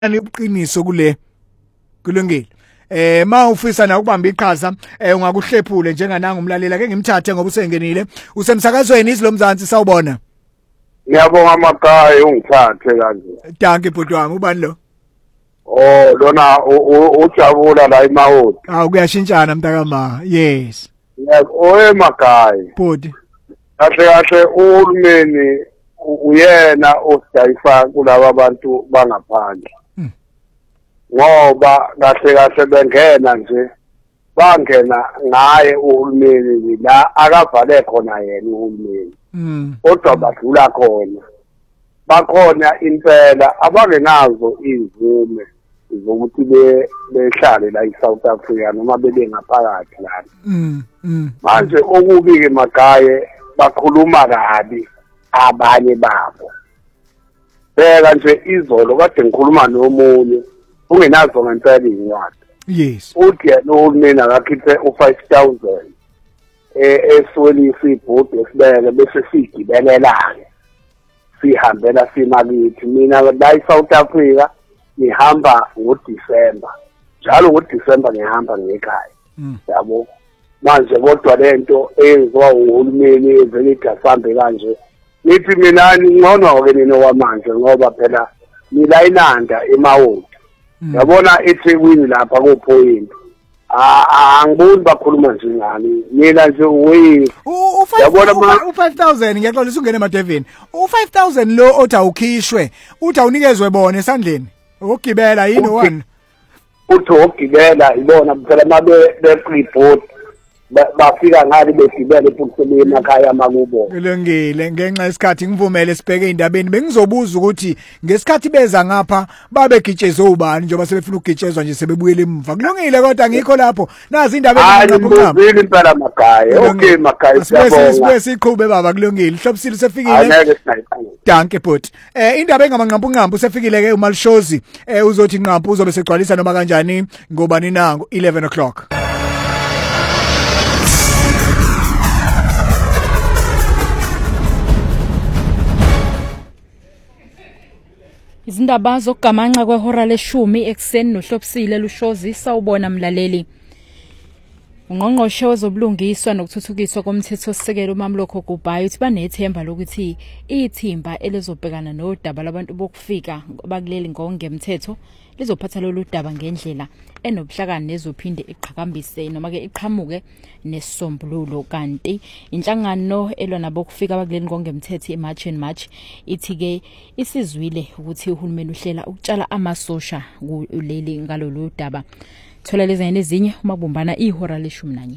Ubuqiniso kule kulungile. Ma ufisa na ukubamba iqhaza ungakuhlephule njengananga umlalela ke ngimthathe ngoba usengenile usemsakazweni izilomzansi sawubona. Ngiyabonga amakhaya ungithathe kanje. Danke bhuti wami ubani lo? Oh lona ujabula la eMahoti. Kuyashintshana mntakama. Yes. Yes, emakhaya. Bhuti. Kahle uhulumeni uyena osidayisa kulabo abantu bangaphandle. Ngoba kahle bengena nje bangena ngaye uhulumeni la akavale khona yena uhulumeni. Kodwa badlula khona. Bakhona impela abangenazo izivume zokuthi behlale la eSouth Africa noma bebe ngaphakathi la. Manje okubi ke magaye bakhuluma kabi abanye babo. Beka nje izolo kade ngikhuluma nomunye ungenazo ngempela incwadi. Yes. Uthi yena uhulumeni akakhiphe u5000 eswelisa ibhodi esibeke bese sigibelelane. Sihambela simakithi mina la eSouth Africa ngihamba ngoDisemba. Njalo ngoDisemba ngihamba ngekhaya. Yabo. Manje kodwa lento eyenziwa uhulumeni evele igasambe kanje. Nithi mina ngcono ke nina kwamanje ngoba phela nila inanda eMahoti. Yabona eThekwini lapha kuPhoyini. Angiboni bakhuluma nje ngani. Mina nje yabona u5000 ngiyaxolisa ungene emadevini. U5000 lo othi awukhishwe, uthi awunikezwe bona esandleni. Ukugibela yini wona? Uthi ukugibela ibona phela mabe be-report bafika ngani begibela ephutheleni emakhaya amakubo. Kulungile ngenxa yesikhathi ngivumele sibheke indabeni bengizobuza ukuthi ngesikhathi beza ngapha babegitshezwe ubani njengoba sebefuna ukugitshezwa nje sebebuyela emuva. Kulungile kodwa ngikho lapho nazi indaba ngapha impela makhaya. Okay makhaya siyabonga. Siqhube baba kulungile. Hlobisile sefikile. Danke bhuti. Indaba engamanqampu sefikile ke uMalishozi uzothi nqampu uzobe segcwalisa noma kanjani ngoba ninango 11 o'clock. Izindaba zokugamanxa kwehora leshumi ekseni nohlobisile Lushozi sawubona mlaleli. Ungqongqoshe wezobulungiswa nokuthuthukiswa komthethosisekelo uMamloko Gubhayi uthi banethemba lokuthi ithimba elizobhekana nodaba labantu bokufika bakuleli ngongemthetho lizophatha lolu daba ngendlela enobuhlakani nezophinde iqhakambise noma ke iqhamuke nesombululo kanti inhlangano elona bokufika bakuleli ngongemthetho eMarch and March ithi ke isizwile ukuthi uhulumeni uhlela ukutshala amasosha kuleli ngalolu daba. Thola lezene ezinye uma kubumbana ihora leshumi nanye.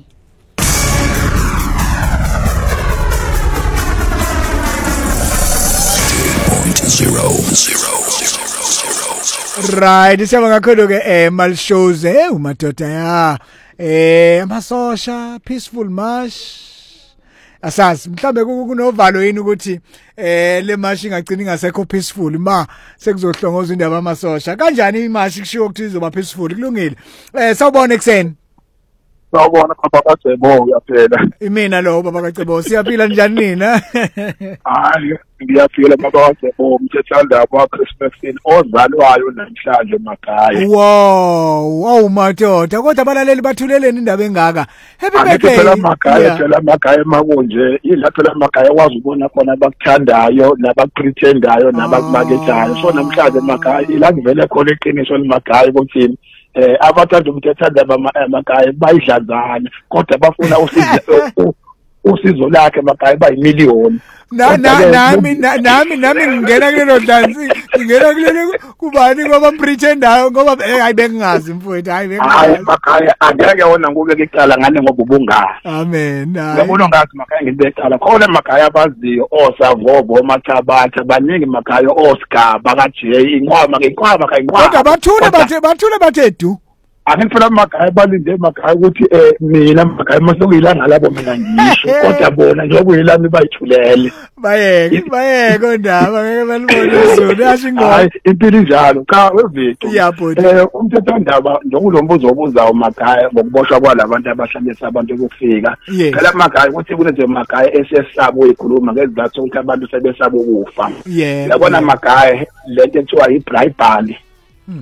Right, siyabonga kakhulu ke Malishozi umadoda ya amasosha peaceful march asazi mhlambe kunovalo yini ukuthi le march ingagcina ingasekho peaceful ma sekuzohlongoza indaba amasosha kanjani imarch kushiwo ukuthi izoba peaceful kulungile sawubona ekseni. Sawubona baba kaCebo yaphela. Imina lo baba kaCebo siyaphila njani nina? Hayi ngiyaphila baba kaCebo umthethwandaba waChristmas ozalwayo namhlanje emakhaya. Wow madoda kodwa abalaleli bathuleleni indaba engaka. Happy birthday. Phela emakhaya makunje ilapho emakhaya wazi ubona khona abakuthandayo nabaprethendayo nabakumakethayo. So namhlanje emakhaya ilangivele khona iqiniso lemakhaya ukuthi abathanda umthethwandaba emakhaya bayidlazana kodwa bafuna usizo lakhe emakhaya bayimiliyoni. Nami ngingena kulelo dance ngingena kulelo kubani ngoba mprethendayo ngoba hayi bengingazi mfowethu hayi emakhaya angeke wona ngubeke icala ngane ngoba ubungazi. Amen. Ngiyabona ngathi emakhaya ngibecala khona emakhaya abaziyo osavobo omathabatha baningi emakhaya osigaba kaJay inqwama kodwa bathule bathe du. Angifuna emakhaya balinde emakhaya ukuthi mina emakhaya masokuyilanga labo mina ngisho kodwa bona njengokuyilami bayithulele bayeke ondaba ngeke balibone izolo yasho ingoma. Hayi impilo injalo cha wevithu. Yabona umthethwandaba njengokulombuzo obuzayo emakhaya ngokuboshwa kwalabantu abahlalisa abantu ukufika. Phela emakhaya ukuthi kuneze emakhaya esesabo uyikhuluma ngezizathu ukuthi abantu sebesaba ukufa. Yabona emakhaya lento ethiwa iBribali